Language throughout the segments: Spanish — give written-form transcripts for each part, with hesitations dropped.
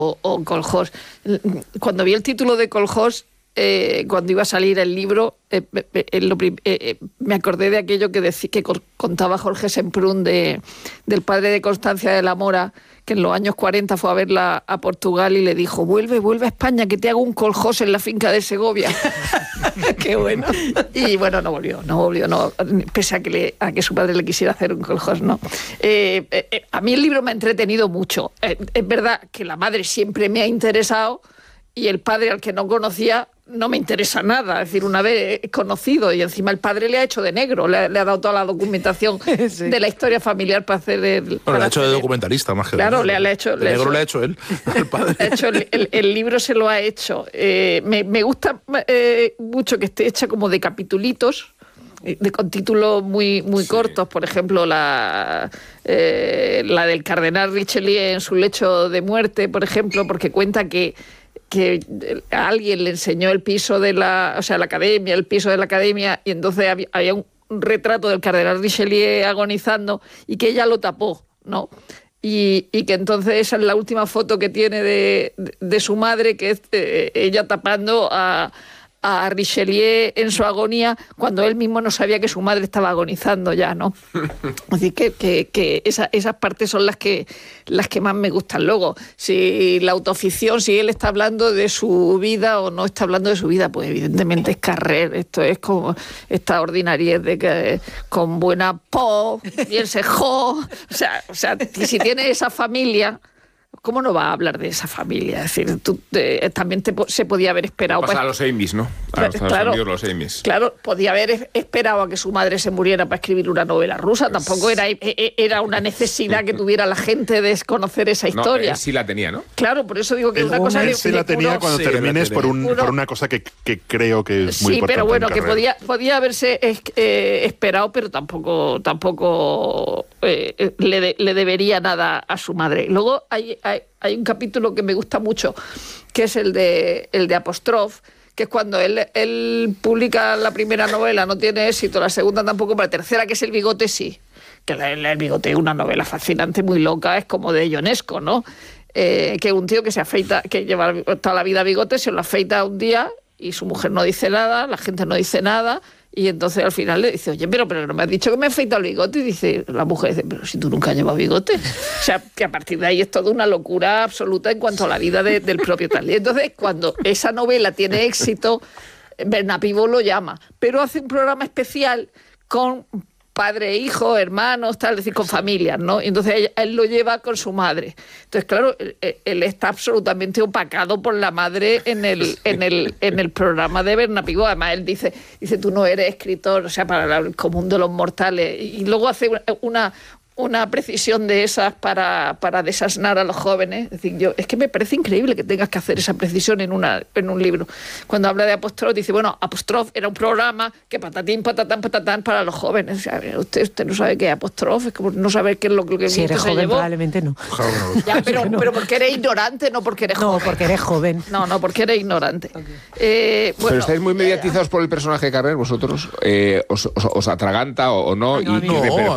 o Koljós. Cuando vi el título de Koljós, cuando iba a salir el libro, me acordé de aquello que contaba Jorge Semprún del padre de Constancia de la Mora, que en los años 40 fue a verla a Portugal y le dijo: vuelve a España, que te hago un Koljós en la finca de Segovia. Qué bueno. Y bueno, no volvió, pese a que su padre le quisiera hacer un Koljós, no. A mí el libro me ha entretenido mucho. Es verdad que la madre siempre me ha interesado y el padre, al que no conocía, no me interesa nada. Es decir, una vez conocido, y encima el padre le ha hecho de negro, le ha dado toda la documentación sí. de la historia familiar para hacer el... Bueno, le ha hecho de documentalista más que claro, de le ha hecho... De negro le ha hecho él, el padre. Le ha hecho el libro se lo ha hecho. Me gusta mucho que esté hecha como de capitulitos, con títulos muy sí. cortos. Por ejemplo, la del cardenal Richelieu en su lecho de muerte, por ejemplo, porque cuenta que a alguien le enseñó el piso de la academia, el piso de la academia, y entonces había un retrato del cardenal Richelieu agonizando y que ella lo tapó, ¿no? Y que entonces esa es la última foto que tiene de su madre, que es ella tapando a Richelieu en su agonía, cuando él mismo no sabía que su madre estaba agonizando ya, ¿no? Así que esas partes son las que más me gustan. Luego, si la autoficción, si él está hablando de su vida o no está hablando de su vida, pues evidentemente es Carrer. Esto es como esta ordinariedad de que con buena po, bien se jo. O sea, si tiene esa familia, ¿cómo no va a hablar de esa familia? Es decir, también se podía haber esperado... Pasa a los Amis, ¿no? A los Estados Unidos, los Amis. Claro, podía haber esperado a que su madre se muriera para escribir una novela rusa. Tampoco era una necesidad que tuviera la gente de conocer esa historia. No, él sí la tenía, ¿no? Claro, por eso digo que es una cosa que... Sí la tenía cuando termines por una cosa que creo que es muy importante. Sí, pero bueno, que podía haberse esperado, pero tampoco le debería nada a su madre. Luego hay un capítulo que me gusta mucho, que es el de Apóstrof, que es cuando él publica la primera novela, no tiene éxito, la segunda tampoco, pero la tercera, que es El bigote, sí. Que el bigote es una novela fascinante, muy loca, es como de Ionesco, ¿no? Que un tío que se afeita, que lleva toda la vida bigote, se lo afeita un día y su mujer no dice nada, la gente no dice nada. Y entonces al final le dice: oye, pero no me has dicho que me he afeitado el bigote. Y dice la mujer, pero si tú nunca has llevado bigote. O sea, que a partir de ahí es toda una locura absoluta en cuanto a la vida del propio tal. Y entonces, cuando esa novela tiene éxito, Bernat-Pivot lo llama, pero hace un programa especial con padre, hijo, hermanos, tal, es decir, con familias, ¿no? Y entonces él lo lleva con su madre. Entonces, claro, él está absolutamente opacado por la madre en el programa de Bernat-Pivot. Además, él dice, tú no eres escritor, o sea, para el común de los mortales. Y luego hace una precisión de esas para desasnar a los jóvenes. Es decir, es que me parece increíble que tengas que hacer esa precisión en un libro. Cuando habla de Apóstrof, dice, bueno, Apóstrof era un programa que patatín, patatán, patatán para los jóvenes. O sea, usted no sabe qué es Apóstrof, es como no saber qué es lo que si eres se joven, llevó. Probablemente no. Ya, pero porque eres ignorante, no porque eres joven. No, porque eres joven. No, porque eres ignorante. Okay. Pero estáis muy mediatizados por el personaje de Carrer, vosotros. ¿Os atraganta o no? A mí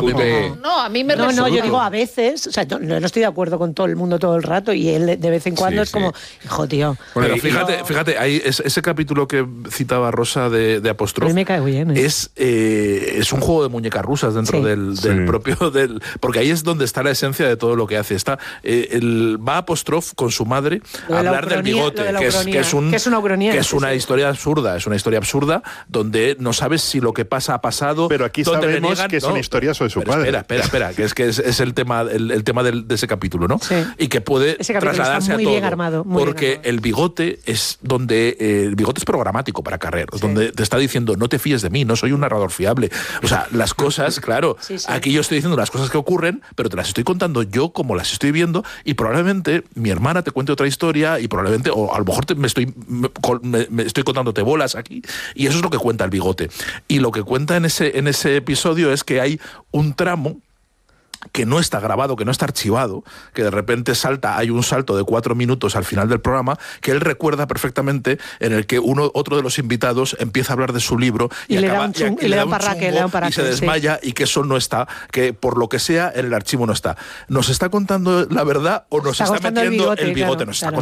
me No, yo digo a veces, o sea, no estoy de acuerdo con todo el mundo todo el rato, y él de vez en cuando es como, hijo, tío. Pero fíjate, ahí ese capítulo que citaba Rosa de Apóstrof, a mí me cae bien, es un juego de muñecas rusas dentro del propio... porque ahí es donde está la esencia de todo lo que hace. Va Apóstrof con su madre a hablar del bigote, que es una historia absurda, donde no sabes si lo que pasa ha pasado. Pero aquí sabemos que son historias de su padre. Espera, que es el tema de ese capítulo, ¿no? Sí. Y que puede trasladarse a todo. Bien armado, porque el bigote es donde... el bigote es programático para Carrer, donde te está diciendo, no te fíes de mí, no soy un narrador fiable. O sea, las cosas, claro, aquí yo estoy diciendo las cosas que ocurren, pero te las estoy contando yo como las estoy viendo, y probablemente mi hermana te cuente otra historia, y probablemente, o a lo mejor me estoy contándote bolas aquí, y eso es lo que cuenta el bigote. Y lo que cuenta en ese episodio es que hay un tramo que no está grabado, que no está archivado, que de repente hay un salto de 4 minutos al final del programa, que él recuerda perfectamente, en el que otro de los invitados empieza a hablar de su libro y le da un parraque, y se desmaya, y que eso no está, que por lo que sea en el archivo no está. ¿Nos está contando la verdad o nos está metiendo el bigote? Nos está